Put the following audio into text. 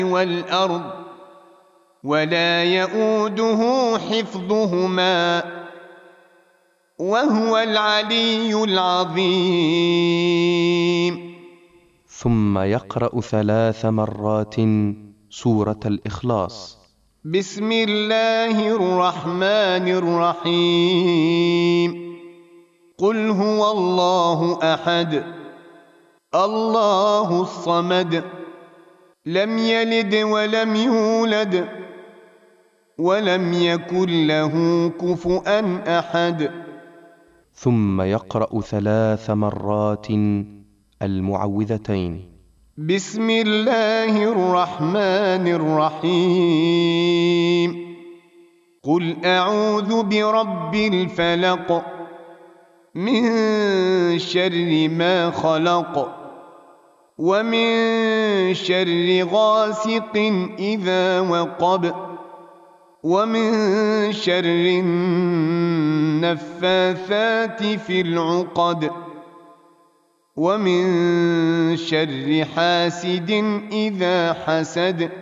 والأرض ولا يؤوده حفظهما وهو العلي العظيم. ثم يقرأ 3 مرات سورة الإخلاص. بسم الله الرحمن الرحيم. قل هو الله أحد الله الصمد لم يلد ولم يولد ولم يكن له كفؤا أحد. ثم يقرأ 3 مرات المعوذتين. بسم الله الرحمن الرحيم. قل أعوذ برب الفلق من شر ما خلق ومن شر غاسق إذا وقب ومن شر النفاثات في العقد ومن شر حاسد إذا حسد